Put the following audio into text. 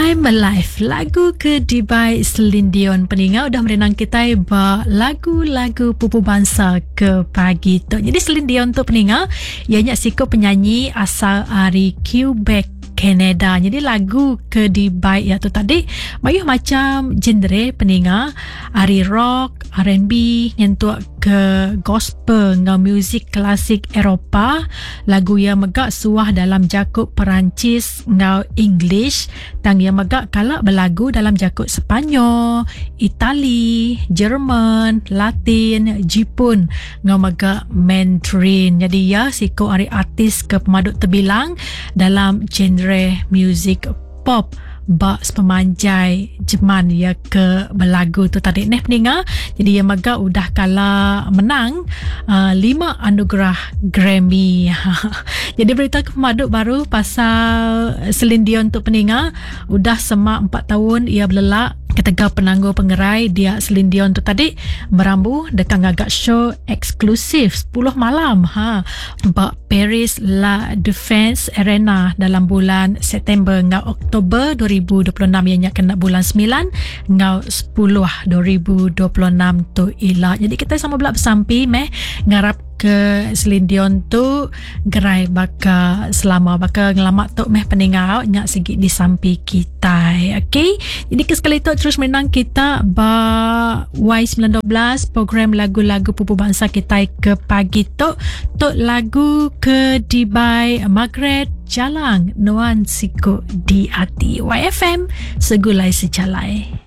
I'm Alive, lagu ke Dibai Celine Dion. Peningat udah merenang kita lagu-lagu pupu bangsa ke pagi tu. Jadi Celine Dion tu peningat, ianya siko penyanyi asal dari Quebec, Canada. Jadi lagu ke Dibai ya tu tadi bayuh macam genre peningat ari rock, R&B, nyentuak ke gospel ngau muzik klasik Eropah. Lagu yang megak suah dalam jakut Perancis ngau English, tang yang megak kalak berlagu dalam jakut Sepanyol, Itali, Jerman, Latin, Jepun ngau megak Mandarin. Jadi ya siko ari artis ke pemaduk terbilang dalam genre muzik pop bak pemanjai Jerman ya ke berlagu tu tadi neh peningat. Jadi yang maga udah kala menang 5 anugerah Grammy. Jadi berita ke pemaduk baru pasal Celine Dion tu peningat, udah semak 4 tahun ia berlelak ketika penangguh pengerai dia Celine Dion tu tadi merambu dekat ngagak show eksklusif 10 malam bak Paris La Défense Arena dalam bulan September ngau Oktober 2026 yang kena bulan 9 ngau 10 2026 tu ila. Jadi kita sama belak bersampi ngarap ke Celine Dion tu gerai baka selama baka ngelamak tu peningau nyak segi di sampi kita. Okay, jadi ke sekali tu terus menang kita ba Y912 program lagu-lagu pupu bangsa kita ke pagi tu lagu ke Dibai Margaret Jalang Nuan Siku di hati YFM segulai sejalai.